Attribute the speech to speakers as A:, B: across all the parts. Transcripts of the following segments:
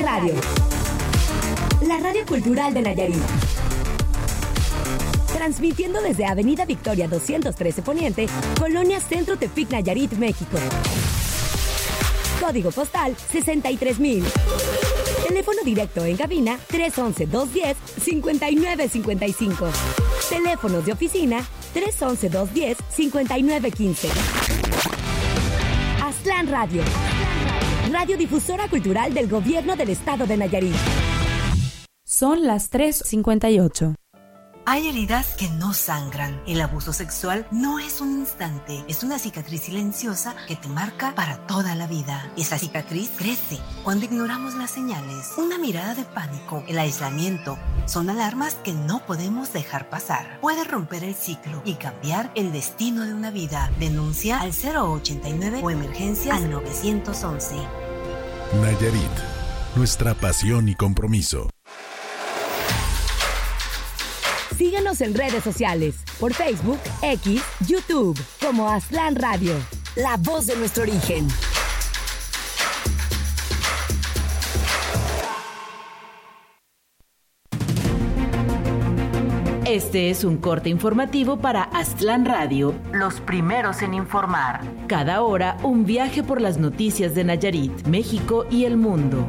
A: Radio, la radio cultural de Nayarit. Transmitiendo desde Avenida Victoria 213 Poniente, Colonia Centro Tepic, Nayarit, México. Código postal 63,000. Teléfono directo en cabina 311-210-5955. Teléfonos de oficina 311-210-5915. Aztlán Radio, radiodifusora cultural del Gobierno del Estado de Nayarit.
B: Son las 3:58.
C: Hay heridas que no sangran. El abuso sexual no es un instante, es una cicatriz silenciosa que te marca para toda la vida. Esa cicatriz crece cuando ignoramos las señales. Una mirada de pánico, el aislamiento, son alarmas que no podemos dejar pasar. Puede romper el ciclo y cambiar el destino de una vida. Denuncia al 089 o emergencias al 911.
D: Nayarit, nuestra pasión y compromiso.
A: Síguenos en redes sociales, por Facebook, X, YouTube, como Aztlán Radio, la voz de nuestro origen.
E: Este es un corte informativo para Aztlán Radio, los primeros en informar. Cada hora, un viaje por las noticias de Nayarit, México y el mundo.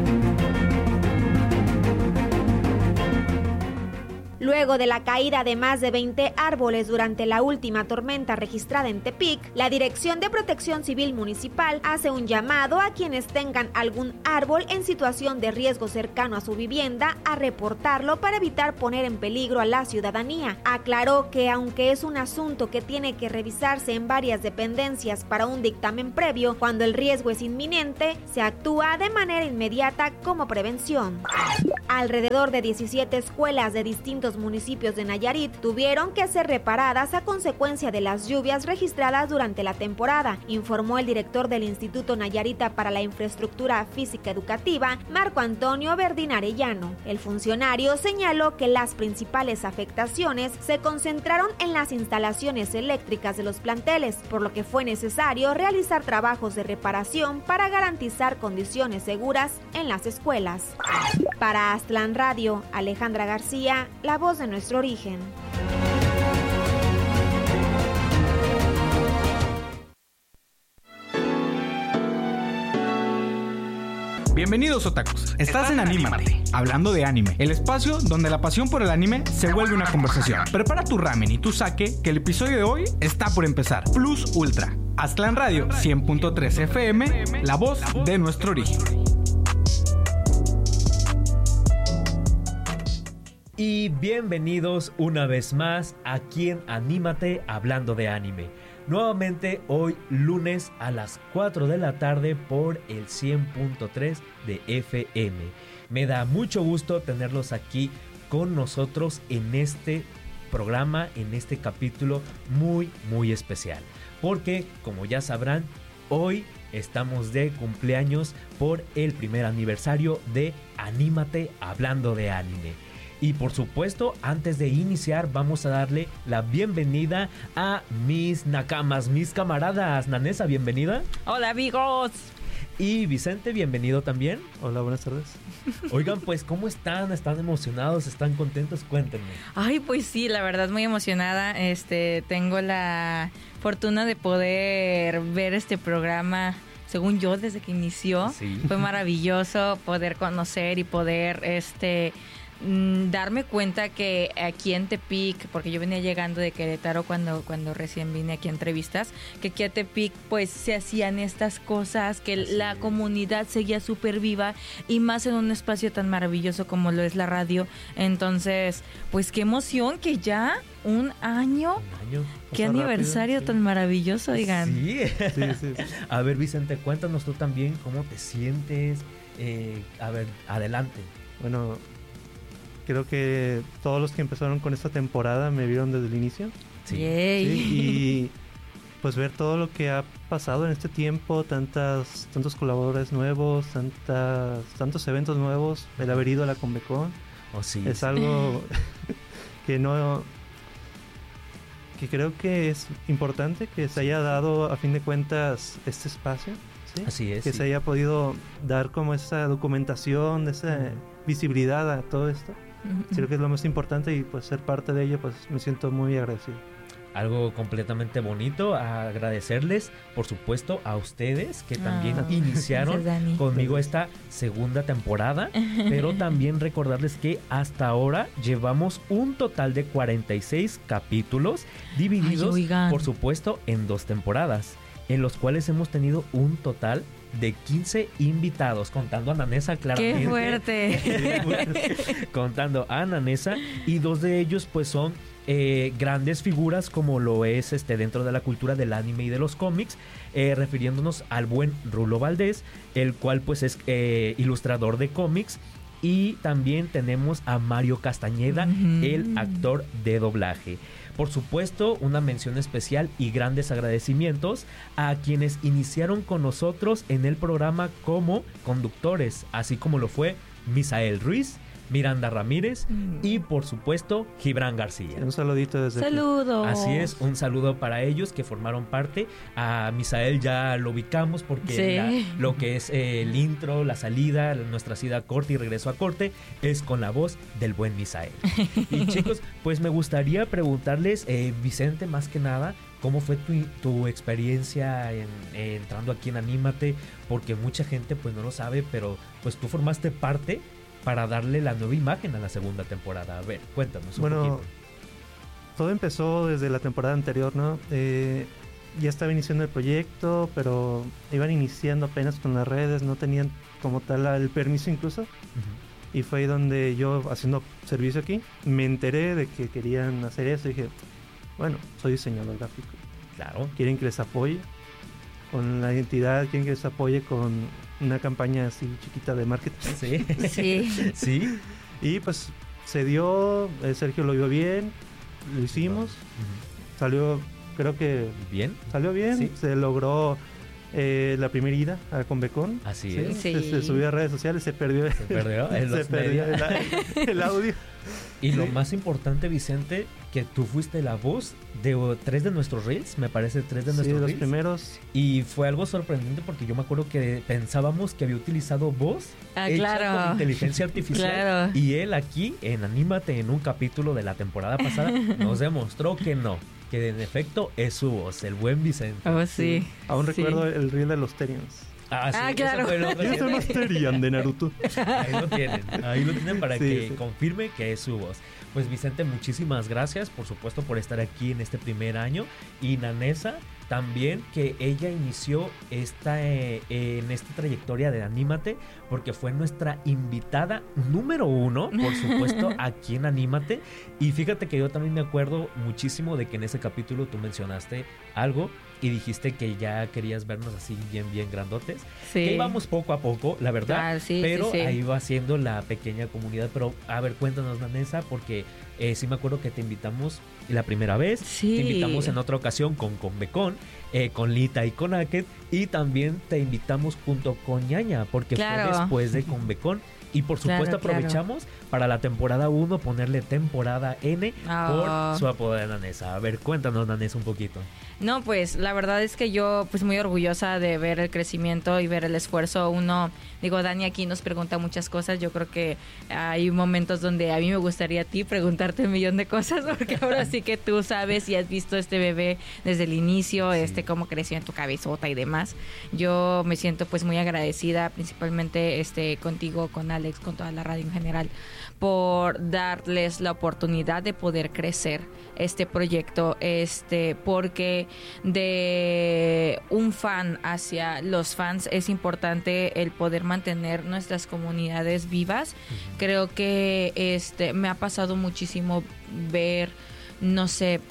F: Luego de la caída de más de 20 árboles durante la última tormenta registrada en Tepic, la Dirección de Protección Civil Municipal hace un llamado a quienes tengan algún árbol en situación de riesgo cercano a su vivienda a reportarlo para evitar poner en peligro a la ciudadanía. Aclaró que aunque es un asunto que tiene que revisarse en varias dependencias para un dictamen previo, cuando el riesgo es inminente, se actúa de manera inmediata como prevención. Alrededor de 17 escuelas de distintos municipios de Nayarit tuvieron que ser reparadas a consecuencia de las lluvias registradas durante la temporada, informó el director del Instituto Nayarita para la Infraestructura Física Educativa, Marco Antonio Verdín Arellano. El funcionario señaló que las principales afectaciones se concentraron en las instalaciones eléctricas de los planteles, por lo que fue necesario realizar trabajos de reparación para garantizar condiciones seguras en las escuelas. Para Aztlán Radio, Alejandra García, la voz de nuestro origen.
G: Bienvenidos otakus, estás en Anímate, hablando de anime, el espacio donde la pasión por el anime se vuelve una conversación. Prepara tu ramen y tu sake, que el episodio de hoy está por empezar. Plus Ultra, Aztlán Radio 100.3 FM, la voz de nuestro origen.
H: Y bienvenidos una vez más aquí en Anímate hablando de anime. Nuevamente hoy lunes a las 4 de la tarde por el 100.3 de FM. Me da mucho gusto tenerlos aquí con nosotros en este programa, en este capítulo muy especial. Porque, como ya sabrán, hoy estamos de cumpleaños por el primer aniversario de Anímate hablando de anime. Y por supuesto, antes de iniciar, vamos a darle la bienvenida a mis nakamas, mis camaradas. Nanesa, bienvenida.
I: Hola, amigos.
H: Y Vicente, bienvenido también.
J: Hola, buenas tardes.
H: Oigan, pues, ¿cómo están? ¿Están emocionados? ¿Están contentos? Cuéntenme.
I: Ay, pues sí, la verdad, muy emocionada. Tengo la fortuna de poder ver este programa, según yo, desde que inició. Sí. Fue maravilloso poder conocer y poder, darme cuenta que aquí en Tepic, porque yo venía llegando de Querétaro cuando recién vine aquí a entrevistas, que aquí a Tepic pues se hacían estas cosas, que la comunidad seguía súper viva y más en un espacio tan maravilloso como lo es la radio. Entonces, pues qué emoción que ya un año. Qué aniversario rápido, sí. Tan maravilloso, oigan.
H: Sí. A ver, Vicente, cuéntanos tú también cómo te sientes. A ver, adelante.
J: Bueno, creo que todos los que empezaron con esta temporada me vieron desde el inicio.
I: Sí.
J: Y pues ver todo lo que ha pasado en este tiempo, tantos colaboradores nuevos, tantos eventos nuevos, el haber ido a la Convecon, es algo que creo que es importante que se haya dado a fin de cuentas este espacio. ¿sí?
H: Así es.
J: Que se haya podido dar como esa documentación, esa visibilidad a todo esto. Creo que es lo más importante y pues ser parte de ello, pues me siento muy agradecido.
H: Algo completamente bonito, agradecerles, por supuesto, a ustedes que también iniciaron conmigo esta segunda temporada, pero también recordarles que hasta ahora llevamos un total de 46 capítulos divididos, por supuesto, en 2 temporadas, en los cuales hemos tenido un total de 15 invitados, contando a Nanesa claramente.
I: ¡Qué fuerte!
H: Contando a Nanesa, y 2 de ellos pues son grandes figuras como lo es dentro de la cultura del anime y de los cómics, refiriéndonos al buen Rulo Valdés, el cual pues es ilustrador de cómics, y también tenemos a Mario Castañeda, el actor de doblaje. Por supuesto, una mención especial y grandes agradecimientos a quienes iniciaron con nosotros en el programa como conductores, así como lo fue Misael Ruiz, Miranda Ramírez y por supuesto Gibran García.
J: Un saludito desde
I: ¡Saludos!
H: Aquí. Así es, un saludo para ellos que formaron parte. A Misael ya lo ubicamos porque lo que es el intro, la salida, nuestra ida a corte y regreso a corte es con la voz del buen Misael. Y chicos, pues me gustaría preguntarles, Vicente, más que nada, ¿cómo fue tu experiencia entrando aquí en Anímate? Porque mucha gente pues no lo sabe, pero pues tú formaste parte para darle la nueva imagen a la segunda temporada. A ver, cuéntanos un poquito.
J: Bueno, todo empezó desde la temporada anterior, ¿no? Ya estaba iniciando el proyecto, pero iban iniciando apenas con las redes, no tenían como tal el permiso incluso. Y fue ahí donde yo, haciendo servicio aquí, me enteré de que querían hacer eso y dije, bueno, soy diseñador gráfico.
H: Claro.
J: ¿Quieren que les apoye con la identidad? ¿Quieren que les apoye con una campaña así chiquita de marketing? Sí. Y pues se dio, Sergio lo vio bien, lo hicimos, salió, creo que
H: bien,
J: salió bien,
H: sí.
J: Se logró la primera ida a Convecon.
H: Así es.
J: Se subió a redes sociales, se perdió el audio.
H: Y lo más importante, Vicente, que tú fuiste la voz de 3 de nuestros reels, me parece 3 de nuestros reels.
J: Los primeros.
H: Y fue algo sorprendente porque yo me acuerdo que pensábamos que había utilizado voz hecha con inteligencia artificial. Y él aquí, en Anímate, en un capítulo de la temporada pasada, nos demostró que no, que en efecto es su voz, el buen Vicente.
I: Oh, sí.
J: Aún recuerdo el reel de los Terians.
H: Sí,
I: claro.
J: ¿Quiénes son los Terian de Naruto?
H: Ahí lo tienen para que confirme que es su voz. Pues Vicente, muchísimas gracias, por supuesto, por estar aquí en este primer año. Y Nanesa también, que ella inició en esta trayectoria de Anímate, porque fue nuestra invitada número 1, por supuesto, aquí en Anímate. Y fíjate que yo también me acuerdo muchísimo de que en ese capítulo tú mencionaste algo y dijiste que ya querías vernos así bien grandotes. Sí. Que íbamos poco a poco, la verdad. Pero ahí va siendo la pequeña comunidad. Pero a ver, cuéntanos, Nanesa, porque sí me acuerdo que te invitamos la primera vez.
I: Sí.
H: Te invitamos en otra ocasión con Convecon, con Lita y con Aket. Y también te invitamos junto con Ñaña, porque fue después de Convecon. Y por supuesto aprovechamos para la temporada 1 ponerle temporada N por su apodo de Nanesa. A ver, cuéntanos, Nanesa, un poquito.
I: No, pues la verdad es que yo pues muy orgullosa de ver el crecimiento y ver el esfuerzo. Dani aquí nos pregunta muchas cosas. Yo creo que hay momentos donde a mí me gustaría a ti preguntarte 1,000,000 de cosas, porque ahora sí que tú sabes y has visto este bebé desde el inicio, cómo creció en tu cabezota y demás. Yo me siento pues muy agradecida, principalmente contigo, con Alex, con toda la radio en general, por darles la oportunidad de poder crecer este proyecto, porque de un fan hacia los fans es importante el poder mantener nuestras comunidades vivas. Creo que me ha pasado muchísimo ver, no sé,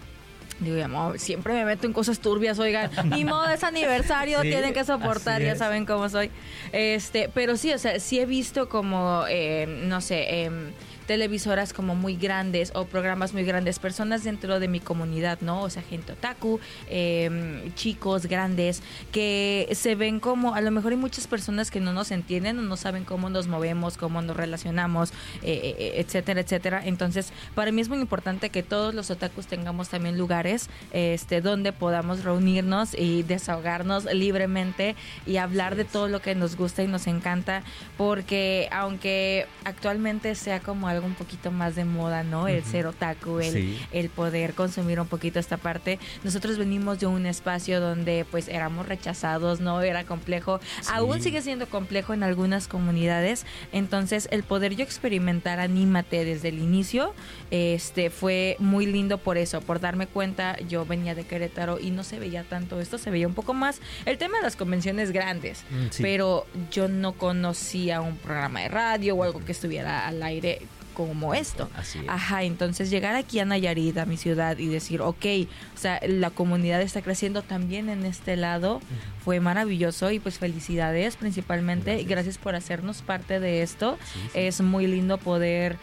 I: siempre me meto en cosas turbias, oigan, ni modo, es aniversario, tienen que soportar, ya saben cómo soy. Pero sí, o sea, sí he visto como, televisoras como muy grandes o programas muy grandes, personas dentro de mi comunidad, ¿no? O sea, gente otaku, chicos grandes que se ven como, a lo mejor hay muchas personas que no nos entienden o no saben cómo nos movemos, cómo nos relacionamos, etcétera, etcétera. Entonces, para mí es muy importante que todos los otakus tengamos también lugares donde podamos reunirnos y desahogarnos libremente y hablar de todo lo que nos gusta y nos encanta, porque aunque actualmente sea como algo un poquito más de moda, ¿no? El ser otaku, el poder consumir un poquito esta parte, nosotros venimos de un espacio donde pues éramos rechazados, ¿no? Era complejo, aún sigue siendo complejo en algunas comunidades. Entonces el poder yo experimentar Anímate desde el inicio fue muy lindo por eso, por darme cuenta. Yo venía de Querétaro y no se veía tanto esto, se veía un poco más el tema de las convenciones grandes, pero yo no conocía un programa de radio o algo que estuviera al aire como esto. Ajá, entonces llegar aquí a Nayarit, a mi ciudad, y decir, ok, o sea, la comunidad está creciendo también en este lado, fue maravilloso. Y pues felicidades principalmente, gracias por hacernos parte de esto. Es muy lindo poder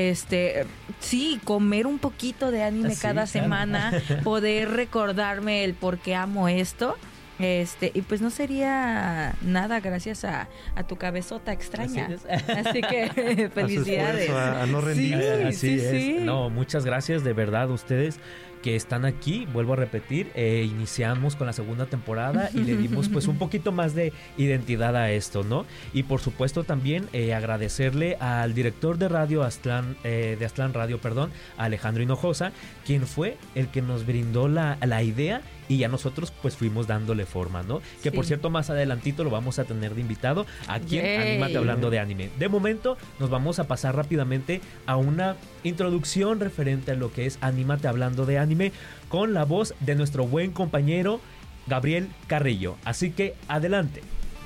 I: comer un poquito de anime cada semana, poder recordarme el por qué amo esto. Y pues no sería nada gracias a tu cabezota extraña. Así que felicidades.
J: A no rendir.
H: Así es. No, muchas gracias de verdad a ustedes que están aquí. Vuelvo a repetir, iniciamos con la segunda temporada y le dimos pues un poquito más de identidad a esto, ¿no? Y por supuesto también agradecerle al director de radio de Aztlán Radio, Alejandro Hinojosa, quien fue el que nos brindó la idea y a nosotros pues fuimos dándole forma, ¿no? Que por cierto más adelantito lo vamos a tener de invitado aquí en Anímate Hablando de Anime. De momento nos vamos a pasar rápidamente a una introducción referente a lo que es Anímate Hablando de Anime con la voz de nuestro buen compañero Gabriel Carrillo. Así que adelante.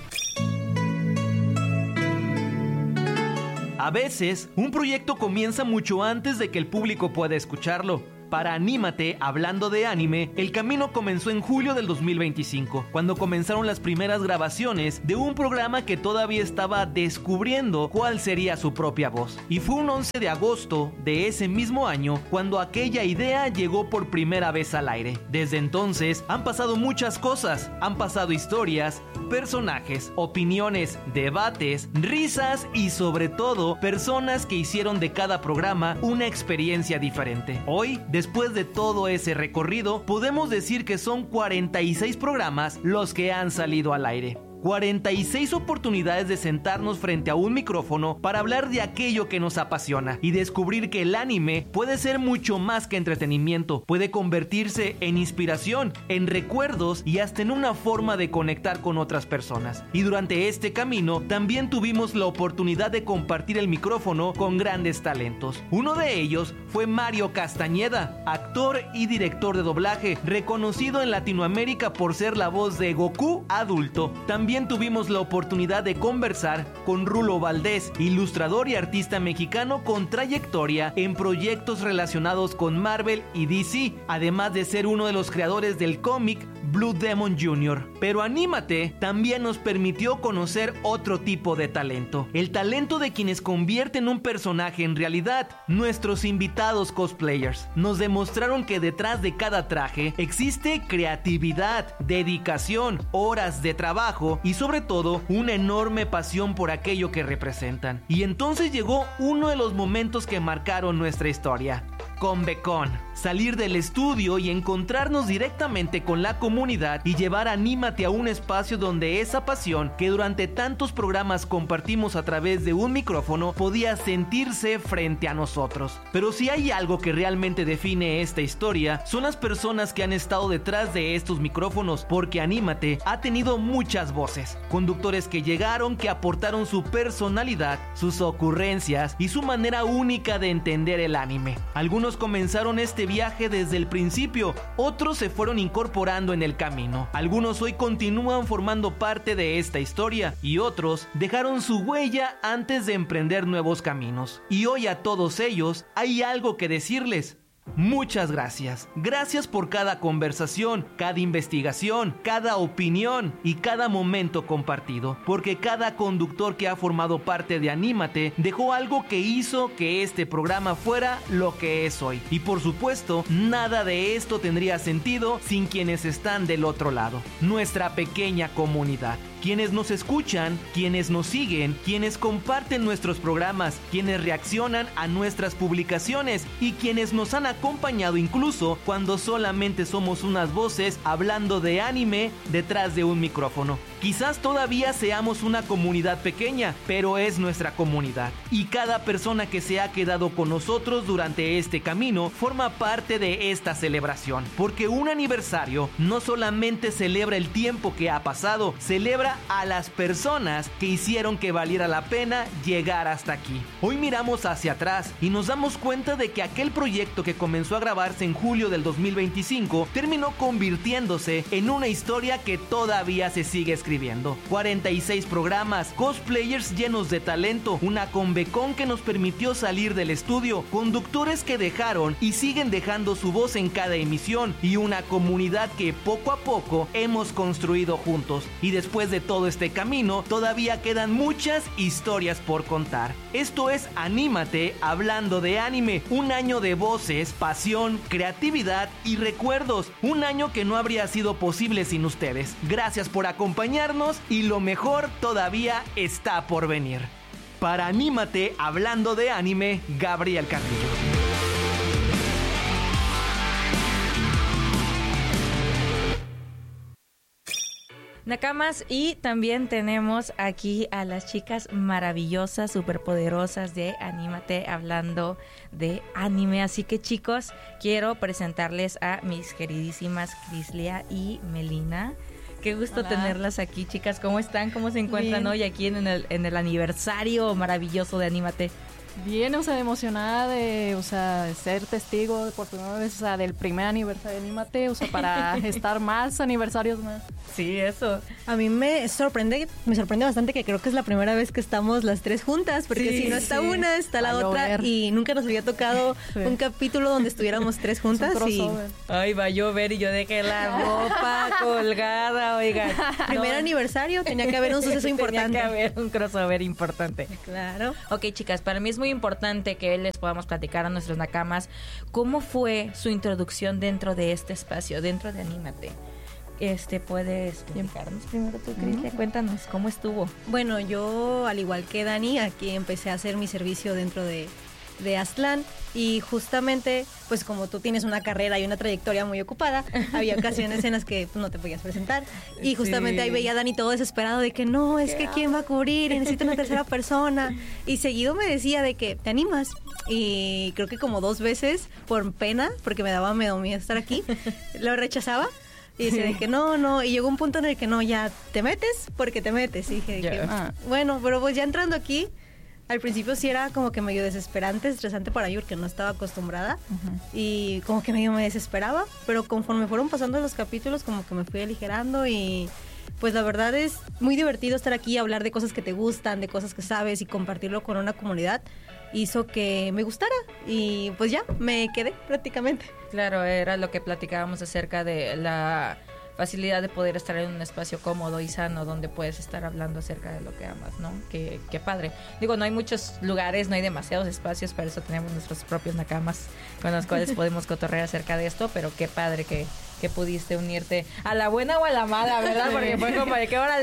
K: A veces, un proyecto comienza mucho antes de que el público pueda escucharlo. Para Anímate Hablando de Anime, el camino comenzó en julio del 2025, cuando comenzaron las primeras grabaciones de un programa que todavía estaba descubriendo cuál sería su propia voz. Y fue un 11 de agosto de ese mismo año cuando aquella idea llegó por primera vez al aire. Desde entonces han pasado muchas cosas, han pasado historias, personajes, opiniones, debates, risas y sobre todo personas que hicieron de cada programa una experiencia diferente. Hoy, después de todo ese recorrido, podemos decir que son 46 programas los que han salido al aire. 46 oportunidades de sentarnos frente a un micrófono para hablar de aquello que nos apasiona y descubrir que el anime puede ser mucho más que entretenimiento, puede convertirse en inspiración, en recuerdos y hasta en una forma de conectar con otras personas. Y durante este camino también tuvimos la oportunidad de compartir el micrófono con grandes talentos. Uno de ellos fue Mario Castañeda, actor y director de doblaje, reconocido en Latinoamérica por ser la voz de Goku adulto. También tuvimos la oportunidad de conversar con Rulo Valdés, ilustrador y artista mexicano con trayectoria en proyectos relacionados con Marvel y DC, además de ser uno de los creadores del cómic Blue Demon Jr. Pero Anímate también nos permitió conocer otro tipo de talento, el talento de quienes convierten un personaje en realidad. Nuestros invitados cosplayers nos demostraron que detrás de cada traje existe creatividad, dedicación, horas de trabajo y sobre todo una enorme pasión por aquello que representan. Y entonces llegó uno de los momentos que marcaron nuestra historia. Convecon, salir del estudio y encontrarnos directamente con la comunidad y llevar Anímate a un espacio donde esa pasión que durante tantos programas compartimos a través de un micrófono podía sentirse frente a nosotros. Pero si hay algo que realmente define esta historia, son las personas que han estado detrás de estos micrófonos, porque Anímate ha tenido muchas voces, conductores que llegaron, que aportaron su personalidad, sus ocurrencias y su manera única de entender el anime. Algunos comenzaron este viaje desde el principio, otros se fueron incorporando en el camino. Algunos hoy continúan formando parte de esta historia y otros dejaron su huella antes de emprender nuevos caminos. Y hoy a todos ellos hay algo que decirles. muchas gracias. Gracias por cada conversación, cada investigación, cada opinión y cada momento compartido, porque cada conductor que ha formado parte de Anímate dejó algo que hizo que este programa fuera lo que es hoy. Y por supuesto, nada de esto tendría sentido sin quienes están del otro lado, nuestra pequeña comunidad. Quienes nos escuchan, quienes nos siguen, quienes comparten nuestros programas, quienes reaccionan a nuestras publicaciones y quienes nos han acompañado incluso cuando solamente somos unas voces hablando de anime detrás de un micrófono. Quizás todavía seamos una comunidad pequeña, pero es nuestra comunidad. Y cada persona que se ha quedado con nosotros durante este camino forma parte de esta celebración. Porque un aniversario no solamente celebra el tiempo que ha pasado, celebra a las personas que hicieron que valiera la pena llegar hasta aquí. Hoy miramos hacia atrás y nos damos cuenta de que aquel proyecto que comenzó a grabarse en julio del 2025 terminó convirtiéndose en una historia que todavía se sigue escribiendo. 46 programas, cosplayers llenos de talento, una convecon que nos permitió salir del estudio, conductores que dejaron y siguen dejando su voz en cada emisión y una comunidad que poco a poco hemos construido juntos. Y después de todo este camino, todavía quedan muchas historias por contar. Esto es Anímate, hablando de anime, un año de voces, pasión, creatividad y recuerdos, un año que no habría sido posible sin ustedes. Gracias por acompañarnos y lo mejor todavía está por venir. Para Anímate, hablando de anime, Gabriel Carrillo.
I: Nakamas, y también tenemos aquí a las chicas maravillosas, superpoderosas de Anímate, hablando de anime. Así que, chicos, quiero presentarles a mis queridísimas Crislia y Melina. Qué gusto tenerlas aquí, chicas. ¿Cómo están? ¿Cómo se encuentran
L: Bien.
I: hoy aquí en el aniversario maravilloso de Anímate?
L: Bien, emocionada de, ser testigo por primera vez, del primer aniversario de Anímate, para estar más aniversarios más.
I: Sí, eso.
M: A mí me sorprende bastante que creo que es la primera vez que estamos las tres juntas, porque
I: Sí,
M: si no está
I: sí.
M: una, está la otra, y nunca nos había tocado un capítulo donde estuviéramos tres juntas.
I: Ay, va a llover y yo dejé la ropa colgada, oigan.
M: Primer aniversario, tenía que haber un suceso importante.
I: Tenía que haber un crossover importante.
M: Claro.
I: Ok, chicas, para mí es muy importante que les podamos platicar a nuestros nakamas cómo fue su introducción dentro de este espacio, dentro de Anímate. ¿Puedes platicarnos primero tú, Crislia? Cuéntanos, ¿cómo estuvo?
M: Bueno, yo, al igual que Dani, aquí empecé a hacer mi servicio dentro de Aztlán, y justamente, pues como tú tienes una carrera y una trayectoria muy ocupada, había ocasiones en las que no te podías presentar, y justamente ahí veía a Dani todo desesperado de que no, es que ¿quién va a cubrir? Y necesito una tercera persona, y seguido me decía de que ¿te animas? Y creo que como 2 veces, por pena, porque me daba miedo estar aquí, lo rechazaba. Y decía de que no, y llegó un punto en el que no, ya te metes, porque te metes. Y dije de que, bueno, pero pues ya entrando aquí, al principio sí era como que medio desesperante, estresante para mí, porque no estaba acostumbrada. Y como que medio me desesperaba, pero conforme fueron pasando los capítulos, como que me fui aligerando, y pues la verdad es muy divertido estar aquí y hablar de cosas que te gustan, de cosas que sabes, y compartirlo con una comunidad. Hizo que me gustara y pues ya me quedé prácticamente.
I: Claro, era lo que platicábamos acerca de la facilidad de poder estar en un espacio cómodo y sano donde puedes estar hablando acerca de lo que amas, ¿no? Qué padre. Digo, no hay muchos lugares, no hay demasiados espacios, para eso tenemos nuestros propios nakamas con los cuales podemos cotorrear acerca de esto, pero qué padre que pudiste unirte a la buena o a la mala, ¿verdad? Porque fue como de qué hora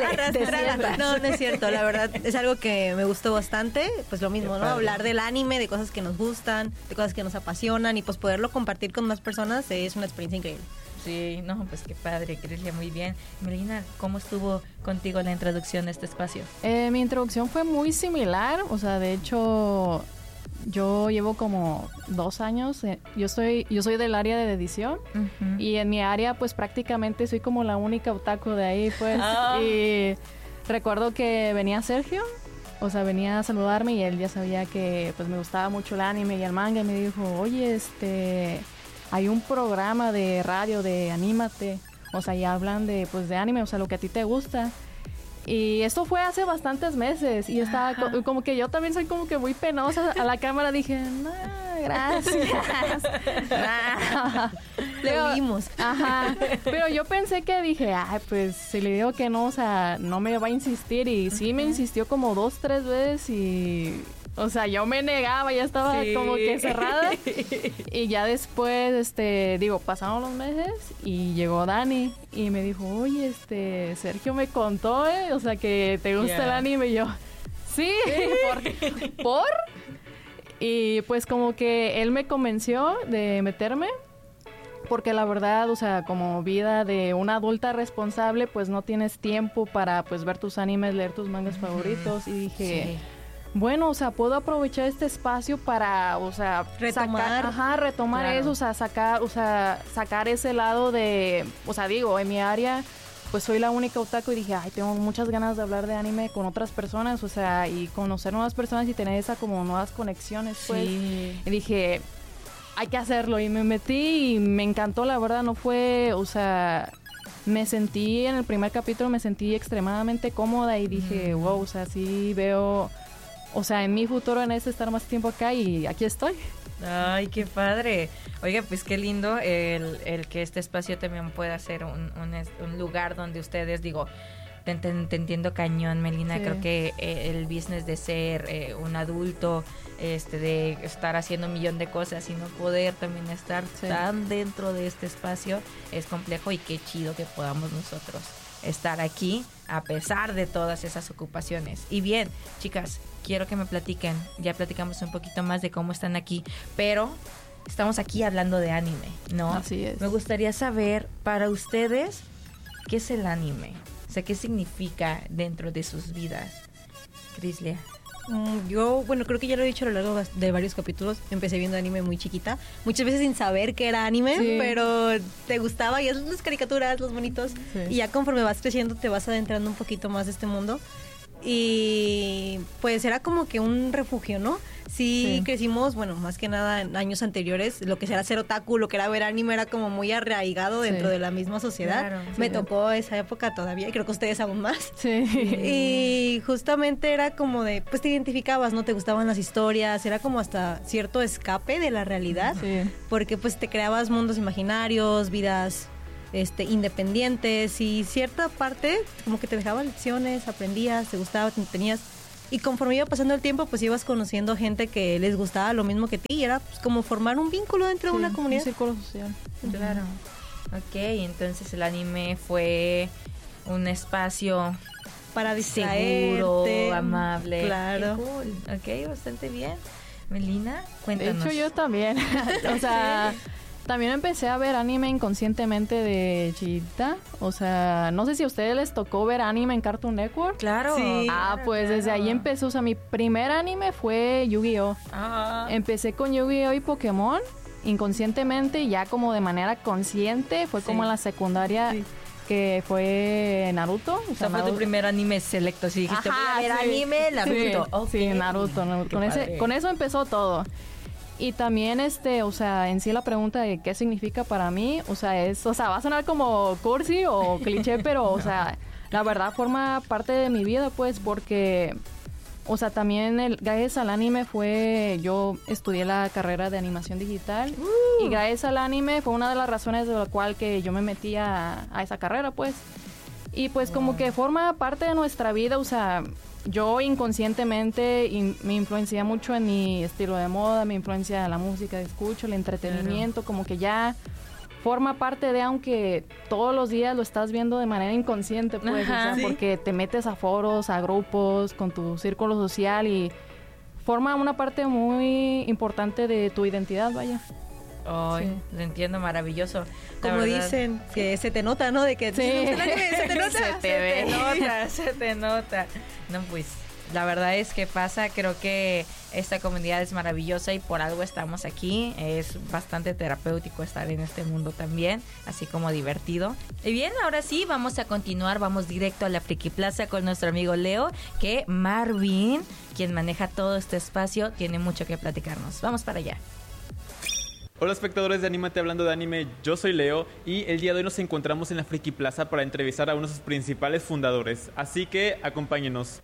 M: No es cierto, la verdad es algo que me gustó bastante, pues lo mismo, ¿no? Hablar del anime, de cosas que nos gustan, de cosas que nos apasionan, y pues poderlo compartir con más personas es una experiencia increíble.
I: Sí, no, pues qué padre, Crislia, muy bien. Melina, ¿cómo estuvo contigo la introducción a este espacio?
L: Mi introducción fue muy similar, de hecho, yo llevo como 2 años, yo soy del área de edición, y en mi área pues prácticamente soy como la única otaku de ahí, pues, y recuerdo que venía Sergio, venía a saludarme, y él ya sabía que pues me gustaba mucho el anime y el manga, y me dijo, oye, hay un programa de radio de Anímate, y hablan de anime, lo que a ti te gusta. Y esto fue hace bastantes meses y estaba como que yo también soy como que muy penosa a la cámara. Dije, no, gracias.
M: Lo vimos.
L: Ajá. Pero yo pensé que dije, ay, pues si le digo que no, o sea, no me va a insistir. Y sí me insistió como 2, 3 veces y... O sea, yo me negaba, ya estaba como que cerrada. Y ya después, pasaron los meses y llegó Dani y me dijo, oye, Sergio me contó, o sea, que te gusta el anime. Y yo, sí, ¿por? Y pues como que él me convenció de meterme. Porque la verdad, o sea, como vida de una adulta responsable, pues no tienes tiempo para pues ver tus animes, leer tus mangas favoritos. Y dije... Bueno, o sea, puedo aprovechar este espacio para, o sea, retomar eso, o sea, sacar ese lado de, o sea, digo, en mi área, pues soy la única otaku y dije, ay, tengo muchas ganas de hablar de anime con otras personas, o sea, y conocer nuevas personas y tener esa como nuevas conexiones, pues. Sí. Y dije, hay que hacerlo, y me metí y me encantó, la verdad, no fue, o sea... Me sentí, en el primer capítulo me sentí extremadamente cómoda y dije, wow, o sea, sí veo... O sea, en mi futuro en estar más tiempo acá y aquí estoy.
I: Ay, qué padre. Oiga, pues qué lindo el que este espacio también pueda ser un lugar donde ustedes, digo, te entiendo cañón, Melina. Sí. Creo que el business de ser un adulto, de estar haciendo un millón de cosas y no poder también estar tan dentro de este espacio es complejo, y qué chido que podamos nosotros estar aquí a pesar de todas esas ocupaciones. Y bien, chicas, quiero que me platiquen, ya platicamos un poquito más de cómo están aquí, pero estamos aquí hablando de anime, ¿no?
L: Así es.
I: Me gustaría saber, para ustedes, ¿qué es el anime? O sea, ¿qué significa dentro de sus vidas? Crislia.
M: Yo, bueno, creo que ya lo he dicho a lo largo de varios capítulos. Empecé viendo anime muy chiquita, muchas veces sin saber que era anime, pero te gustaba y es las caricaturas, los bonitos, y ya conforme vas creciendo te vas adentrando un poquito más de este mundo. Y pues era como que un refugio, ¿no? Sí, crecimos, bueno, más que nada en años anteriores, lo que era ser otaku, lo que era ver anime era como muy arraigado dentro de la misma sociedad. Claro, me tocó esa época todavía, y creo que ustedes aún más. Sí. Y justamente era como de, pues te identificabas, ¿no? Te gustaban las historias, era como hasta cierto escape de la realidad, porque pues te creabas mundos imaginarios, vidas independientes, y cierta parte como que te dejaba lecciones, aprendías, te gustaba, te tenías. Y conforme iba pasando el tiempo, pues ibas conociendo gente que les gustaba lo mismo que ti, y era pues como formar un vínculo dentro de una comunidad.
L: Un círculo social.
I: Claro. Ok, entonces el anime fue un espacio
M: para distraerte,
I: seguro, amable.
M: Claro.
I: Qué cool. Ok, bastante bien. Melina, cuéntanos.
L: De hecho, yo también. O sea... También empecé a ver anime inconscientemente de chiquita. O sea, no sé si a ustedes les tocó ver anime en Cartoon Network.
I: Claro.
L: Sí. Pues desde ahí empezó. O sea, mi primer anime fue Yu-Gi-Oh! Empecé con Yu-Gi-Oh! Y Pokémon inconscientemente, y ya como de manera consciente fue como en la secundaria, que fue Naruto.
I: O sea, fue tu primer anime selecto. Si dijiste, voy a ver anime, Naruto.
L: Sí, Naruto. Con eso empezó todo. Y también, o sea, en sí la pregunta de qué significa para mí, o sea, va a sonar como cursi o cliché, pero, o sea, la verdad forma parte de mi vida, pues, porque, o sea, también gracias al anime yo estudié la carrera de animación digital, y gracias al anime fue una de las razones de la cual que yo me metí a esa carrera, pues. Y pues como que forma parte de nuestra vida, o sea... Yo inconscientemente me influencia mucho en mi estilo de moda, me influencia la música que escucho, el entretenimiento, como que ya forma parte de, aunque todos los días lo estás viendo de manera inconsciente, pues, o sea, porque te metes a foros, a grupos, con tu círculo social, y forma una parte muy importante de tu identidad, vaya.
I: Ay, lo entiendo, maravilloso.
M: Como dicen, que se te nota, ¿no? De que se te nota.
I: Se te nota. No, pues, la verdad es que pasa, creo que esta comunidad es maravillosa y por algo estamos aquí. Es bastante terapéutico estar en este mundo también, así como divertido. Y bien, ahora sí, vamos a continuar, vamos directo a la Friki Plaza con nuestro amigo Leo, que Marvin, quien maneja todo este espacio, tiene mucho que platicarnos. Vamos para allá.
N: Hola espectadores de Anímate Hablando de Anime, yo soy Leo y el día de hoy nos encontramos en la Friki Plaza para entrevistar a uno de sus principales fundadores, así que acompáñenos.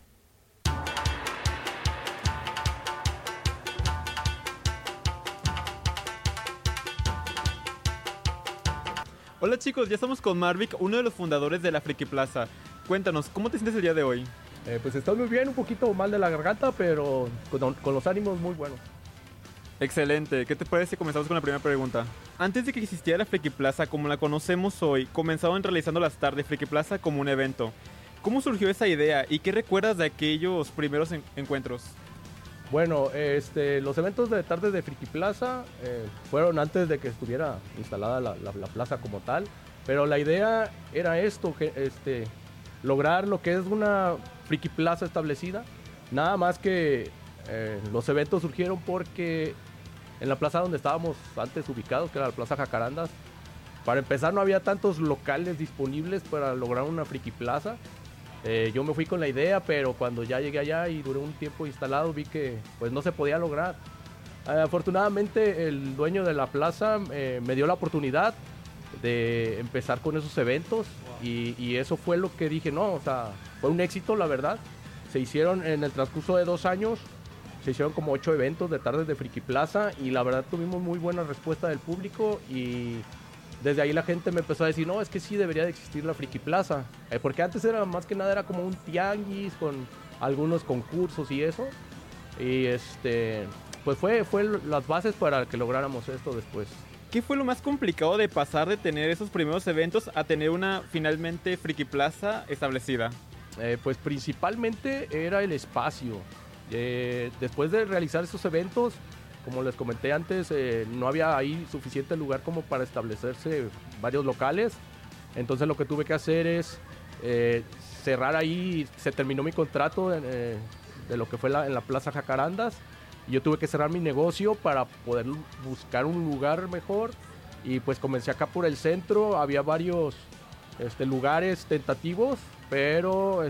N: Hola chicos, ya estamos con Marvick, uno de los fundadores de la Friki Plaza. Cuéntanos, ¿cómo te sientes el día de hoy?
O: Pues estoy muy bien, un poquito mal de la garganta, pero con los ánimos muy buenos.
N: Excelente, ¿qué te parece si comenzamos con la primera pregunta? Antes de que existiera la Friki Plaza como la conocemos hoy, comenzaron realizando las tardes Friki Plaza como un evento. ¿Cómo surgió esa idea y qué recuerdas de aquellos primeros encuentros?
O: Bueno, los eventos de tardes de Friki Plaza fueron antes de que estuviera instalada la plaza como tal, pero la idea era esto, lograr lo que es una Friki Plaza establecida, nada más que los eventos surgieron porque en la plaza donde estábamos antes ubicados, que era la Plaza Jacarandas, para empezar no había tantos locales disponibles para lograr una Friki Plaza. Yo me fui con la idea, pero cuando ya llegué allá y duré un tiempo instalado vi que pues no se podía lograr. Afortunadamente el dueño de la plaza me dio la oportunidad de empezar con esos eventos y eso fue lo que dije, no, o sea, fue un éxito la verdad. Se hicieron en el transcurso de 2 años, se hicieron como 8 eventos de tardes de Friki Plaza y la verdad tuvimos muy buena respuesta del público y desde ahí la gente me empezó a decir, no, es que sí debería de existir la Friki Plaza, porque antes era más que nada era como un tianguis con algunos concursos y eso, y pues fue las bases para que lográramos esto después.
N: ¿Qué fue lo más complicado de pasar de tener esos primeros eventos a tener una finalmente Friki Plaza establecida?
O: Pues principalmente era el espacio. Después de realizar esos eventos, como les comenté antes, no había ahí suficiente lugar como para establecerse varios locales. Entonces lo que tuve que hacer es cerrar ahí. Se terminó mi contrato de lo que fue en la Plaza Jacarandas. Y yo tuve que cerrar mi negocio para poder buscar un lugar mejor. Y pues comencé acá por el centro. Había varios lugares tentativos, pero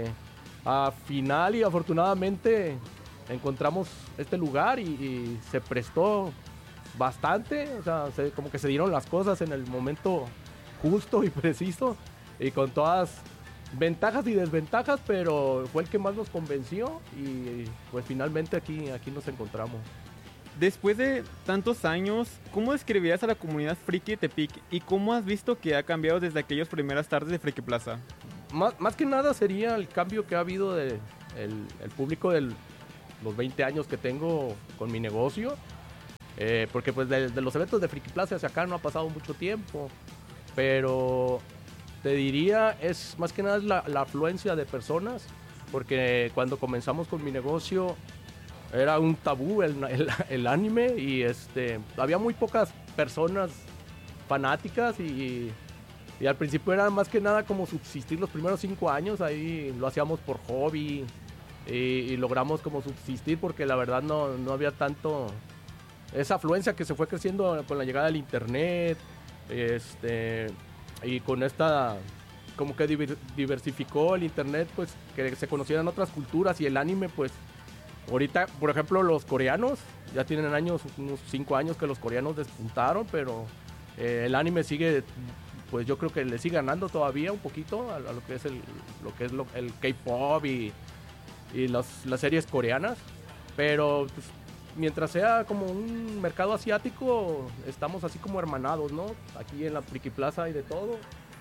O: a final y afortunadamente encontramos este lugar y se prestó bastante, o sea, como que se dieron las cosas en el momento justo y preciso y con todas ventajas y desventajas, pero fue el que más nos convenció y pues finalmente aquí nos encontramos.
N: Después de tantos años, ¿cómo describirías a la comunidad friki de Tepic y cómo has visto que ha cambiado desde aquellas primeras tardes de Friki Plaza?
O: Más que nada sería el cambio que ha habido de el público de los 20 años que tengo con mi negocio, porque pues de los eventos de Friki Plaza hacia acá no ha pasado mucho tiempo, pero te diría es más que nada la afluencia de personas, porque cuando comenzamos con mi negocio era un tabú el anime y había muy pocas personas fanáticas y al principio era más que nada como subsistir los primeros 5 años, ahí lo hacíamos por hobby y logramos como subsistir porque la verdad no había tanto esa afluencia que se fue creciendo con la llegada del internet y con esta como que diversificó el internet, pues que se conocieran otras culturas y el anime pues ahorita, por ejemplo, los coreanos ya tienen unos 5 años que los coreanos despuntaron, pero el anime sigue, pues yo creo que le sigue ganando todavía un poquito a lo que es el K-pop y las series coreanas, pero pues, mientras sea como un mercado asiático estamos así como hermanados, ¿no? Aquí en la Friki Plaza hay de todo,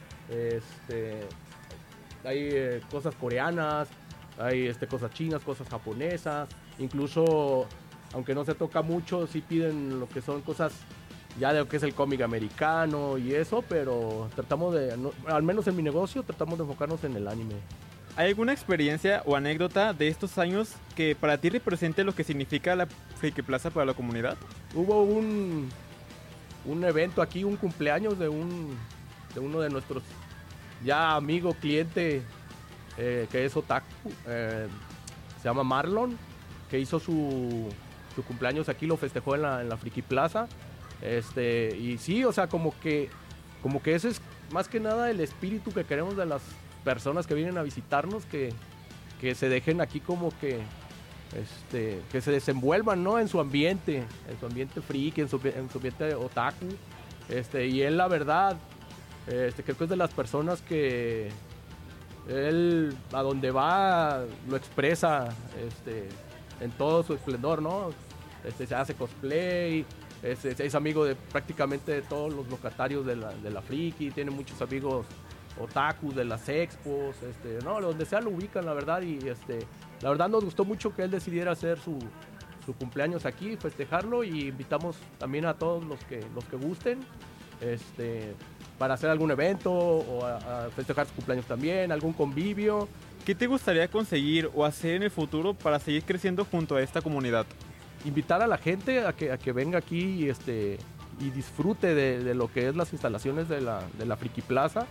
O: hay cosas coreanas, hay cosas chinas, cosas japonesas, incluso aunque no se toca mucho sí piden lo que son cosas ya de lo que es el cómic americano y eso, pero tratamos al menos en mi negocio, tratamos de enfocarnos en el anime.
N: ¿Hay alguna experiencia o anécdota de estos años que para ti represente lo que significa la Friki Plaza para la comunidad?
O: Hubo un evento aquí, un cumpleaños de uno de nuestros ya amigo, cliente, que es otaku, se llama Marlon, que hizo su cumpleaños aquí, lo festejó en la Friki Plaza. Y sí, o sea, como que ese es más que nada el espíritu que queremos de las personas que vienen a visitarnos, que se dejen aquí como que que se desenvuelvan, ¿no? En su ambiente friki, en su ambiente otaku. Y él, la verdad, creo que es de las personas que él a donde va lo expresa en todo su esplendor, ¿no? Se hace cosplay, es amigo de prácticamente de todos los locatarios de la friki, tiene muchos amigos otakus de las expos, no, donde sea lo ubican, la verdad, y la verdad nos gustó mucho que él decidiera hacer su cumpleaños aquí, festejarlo, y invitamos también a todos los que gusten, para hacer algún evento o a festejar su cumpleaños también, algún convivio.
N: ¿Qué te gustaría conseguir o hacer en el futuro para seguir creciendo junto a esta comunidad?
O: Invitar a la gente a que venga aquí y disfrute de lo que es las instalaciones de la Friki Plaza.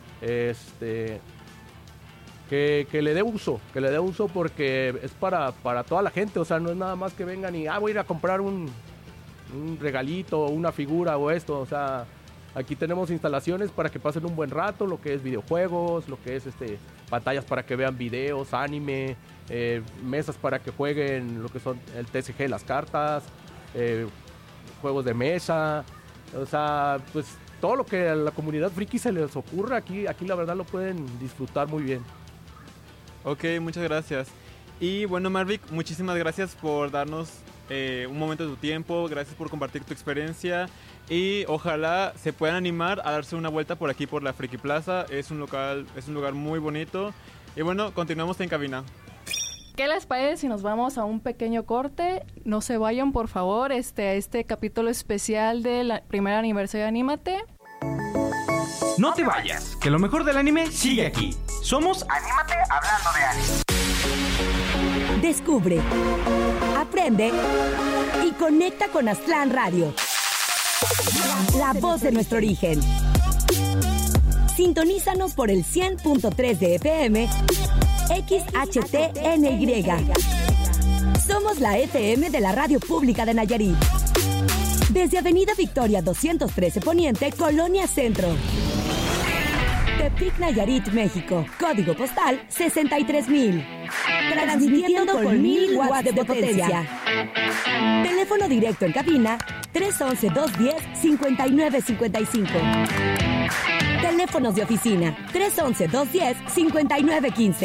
O: Que le dé uso porque es para toda la gente, o sea, no es nada más que vengan y voy a ir a comprar un regalito, una figura o esto, o sea, aquí tenemos instalaciones para que pasen un buen rato, lo que es videojuegos, lo que es pantallas para que vean videos, anime, mesas para que jueguen lo que son el TCG, las cartas, juegos de mesa, o sea, pues todo lo que a la comunidad friki se les ocurra, aquí la verdad lo pueden disfrutar muy bien.
N: Ok, muchas gracias. Y bueno, Marvick, muchísimas gracias por darnos un momento de tu tiempo, gracias por compartir tu experiencia y ojalá se puedan animar a darse una vuelta por aquí por la Friki Plaza, es un lugar muy bonito y bueno, continuamos en cabina.
L: ¿Qué les parece si nos vamos a un pequeño corte? No se vayan, por favor, este capítulo especial del primer aniversario de Anímate.
G: No te vayas, que lo mejor del anime sigue aquí. Somos
A: Anímate hablando de anime. Descubre, aprende y conecta con Aztlán Radio. La voz de nuestro origen. Sintonízanos por el 100.3 de FM, XHTNY. Somos la FM de la Radio Pública de Nayarit. Desde Avenida Victoria 213 Poniente, Colonia Centro. Tepic, Nayarit, México. Código postal 63,000. Transmitiendo con 1000 watts de potencia. Teléfono directo en cabina 311-210-5955. Teléfonos de oficina 311-210-5915.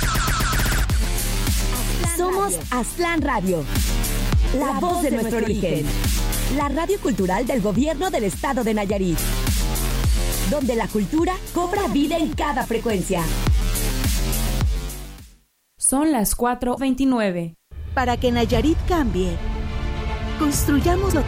A: Somos Aztlán Radio, la voz de nuestro origen. La radio cultural del gobierno del estado de Nayarit, donde la cultura cobra vida en cada frecuencia.
B: Son las 4:29.
P: Para que Nayarit cambie, construyamos lo